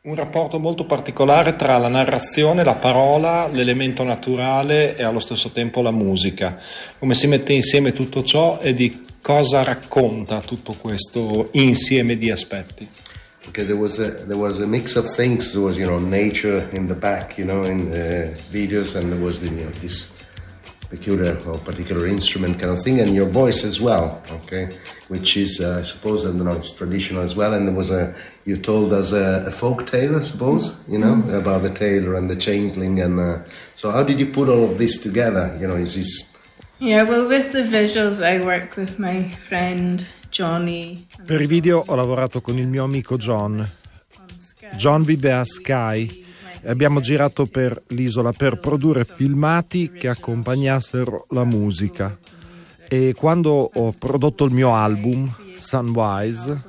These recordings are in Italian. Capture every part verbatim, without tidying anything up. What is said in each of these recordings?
Un rapporto molto particolare tra la narrazione, la parola, l'elemento naturale e allo stesso tempo la musica. Come si mette insieme tutto ciò e di cosa racconta tutto questo insieme di aspetti? Okay, there was a there was a mix of things. There was, you know, nature in the back, you know, in the videos, and there was the, you know, this peculiar or particular instrument kind of thing, and your voice as well, okay, which is, uh, I suppose, I don't know, it's traditional as well. And there was a, you told us a, a folk tale, I suppose, you know, mm-hmm. about the tailor and the changeling, and uh, so how did you put all of this together? You know, is this? Yeah, well, with the visuals, I work with my friend Johnny. Per i video ho lavorato con il mio amico John. John vive a Skye. Abbiamo girato per l'isola per produrre filmati che accompagnassero la musica. E quando ho prodotto il mio album, Sunwise,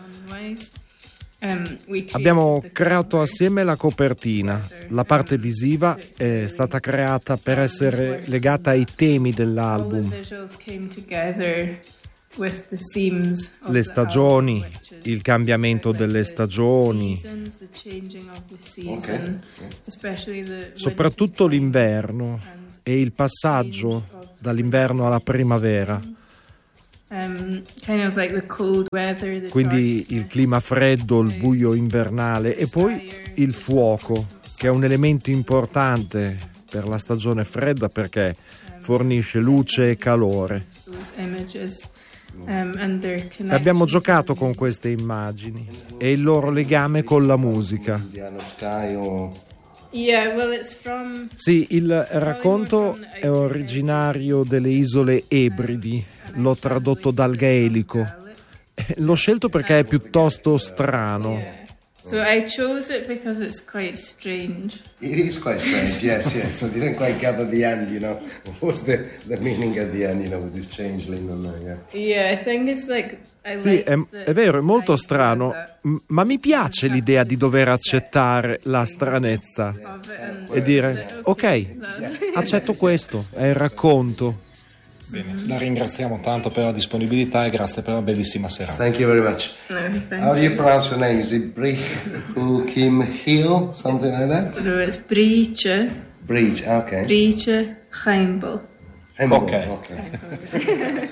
abbiamo creato assieme la copertina. La parte visiva è stata creata per essere legata ai temi dell'album. Le stagioni, il cambiamento delle stagioni, Okay. soprattutto l'inverno e il passaggio dall'inverno alla primavera. Quindi il clima freddo, il buio invernale e poi il fuoco, che è un elemento importante per la stagione fredda perché fornisce luce e calore. Um, Abbiamo giocato con queste immagini e il loro legame con la musica. Sì, il racconto è originario delle isole Ebridi, l'ho tradotto dal gaelico. L'ho scelto perché è piuttosto strano. So I chose it because it's quite strange. It is quite strange, yes, yes. So I didn't quite gather the end, you know. What was the, the meaning at the end, you know, with this changeling and uh, yeah. Yeah, I think it's like I Sì, like è, the è vero, è molto strano, that m- ma mi piace l'idea di dover accettare la stranezza of it and e dire, ok, accetto questo, è il racconto. Bene, la ringraziamo tanto per la disponibilità e grazie per la bellissima serata. Thank you very much. No, thank How do you you. pronounce your name? Is it Brie Kim Hill, something like that? So it's Breache, Breach, okay. Breache Heimbel. And Okay. okay.